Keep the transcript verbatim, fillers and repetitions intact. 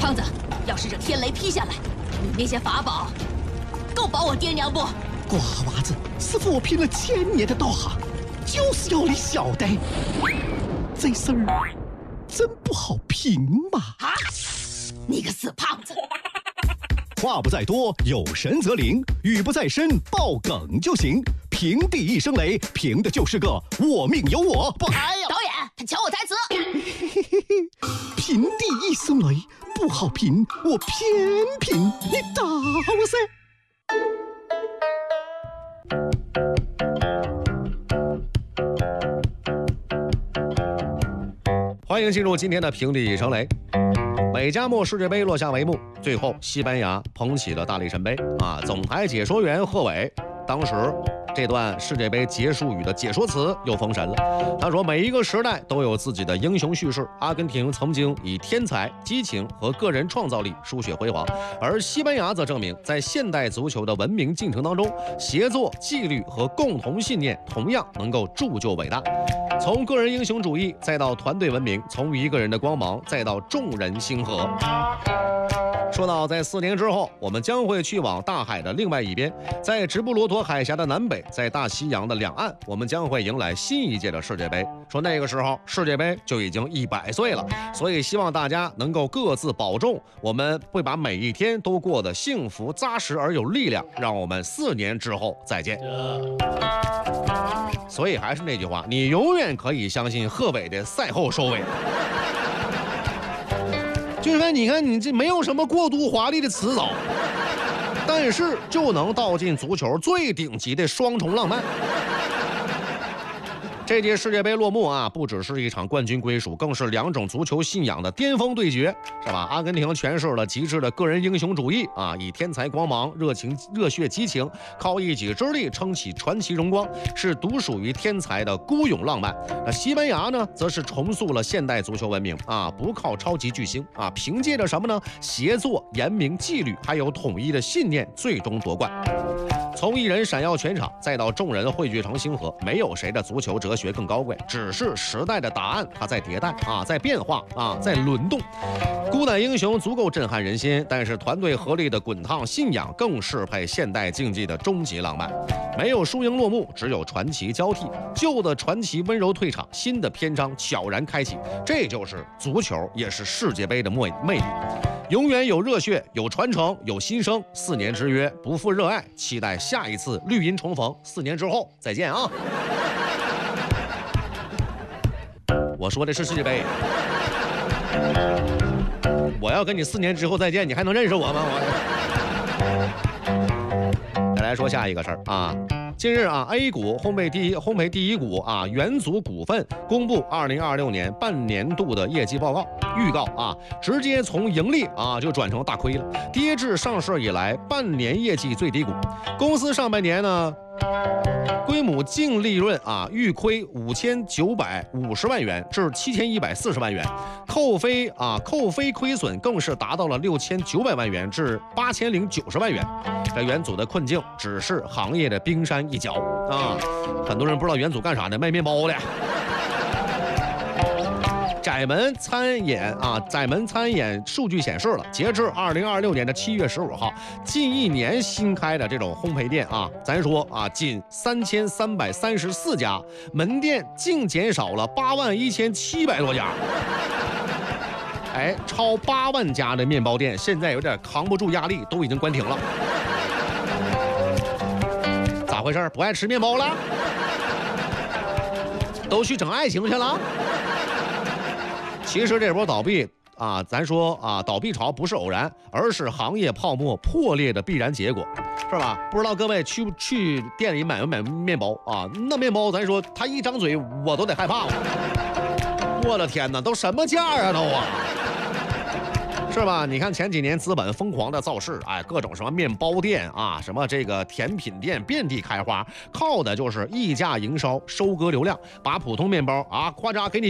胖子，要是这天雷劈下来，你那些法宝够保我爹娘不？ 瓜娃子，师傅我拼了千年的道行，就是要你晓得，这事儿真不好评嘛！ 啊！你个死胖子！ 话不在多，有神则灵；语不在深，爆梗就行。平地一声雷，凭的就是个我命由我不。 哎呀，导演，他抢我台词。 平地一声雷不好评，我偏评，你打我噻！ 欢迎进入今天的平地一声雷。美加墨世界杯落下帷幕，最后西班牙捧起了大力神杯啊！总台解说员贺炜当时这段世界杯结束语的解说词又封神了。他说，每一个时代都有自己的英雄叙事，阿根廷曾经以天才、激情和个人创造力书写辉煌，而西班牙则证明，在现代足球的文明进程当中，协作、纪律和共同信念同样能够铸就伟大。从个人英雄主义再到团队文明，从一个人的光芒再到众人星河。说到在四年之后，我们将会去往大海的另外一边，在直布罗陀海峡的南北，在大西洋的两岸，我们将会迎来新一届的世界杯。说那个时候世界杯就已经一百岁了，所以希望大家能够各自保重，我们会把每一天都过得幸福、扎实而有力量。让我们四年之后再见。所以还是那句话，你永远可以相信贺炜的赛后收尾。就是看，你看你这没有什么过度华丽的辞藻，但是就能道尽足球最顶级的双重浪漫。这届世界杯落幕啊，不只是一场冠军归属，更是两种足球信仰的巅峰对决，是吧？阿根廷诠释了极致的个人英雄主义啊，以天才光芒、热情、热血激情，靠一己之力撑起传奇荣光，是独属于天才的孤勇浪漫。那西班牙呢，则是重塑了现代足球文明啊，不靠超级巨星啊，凭借着什么呢？协作、严明纪律，还有统一的信念，最终夺冠。从一人闪耀全场，再到众人汇聚成星河，没有谁的足球哲学更高贵，只是时代的答案它在迭代啊，在变化啊，在轮动。孤胆英雄足够震撼人心，但是团队合力的滚烫信仰更适配现代竞技的终极浪漫。没有输赢落幕，只有传奇交替。旧的传奇温柔退场，新的篇章悄然开启。这就是足球，也是世界杯的魅魅力。永远有热血，有传承，有新生。四年之约，不负热爱，期待下一次绿茵重逢。四年之后再见啊！我说的是世界杯，我要跟你四年之后再见，你还能认识我吗？我再来说下一个事儿啊。近日啊 ，A 股烘焙第一烘焙第一股啊，元祖股份公布二零二六年半年度的业绩报告预告啊，直接从盈利啊就转成大亏了，跌至上市以来半年业绩最低谷。公司上半年呢，规模净利润啊预亏五千九百五十万元至七千一百四十万元，扣非啊扣非亏损更是达到了六千九百万元至八千零九十万元。这元祖的困境只是行业的冰山一角啊！很多人不知道元祖干啥的，卖面包的。窄门餐饮啊，窄门餐饮数据显示了，截至二零二六年的七月十五号，近一年新开的这种烘焙店啊，咱说啊，仅三千三百三十四家，门店净减少了八万一千七百多家。哎，超八万家的面包店现在有点扛不住压力，都已经关停了。咋回事？不爱吃面包了？都去整爱情去了？其实这波倒闭啊，咱说啊，倒闭潮不是偶然，而是行业泡沫破裂的必然结果，是吧？不知道各位去不去店里买没买面包啊？那面包咱说，他一张嘴我都得害怕。我的天哪，都什么价啊都啊！是吧？你看前几年资本疯狂的造势，哎，各种什么面包店啊，什么这个甜品店遍地开花，靠的就是溢价营销，收割流量，把普通面包啊，夸张给你。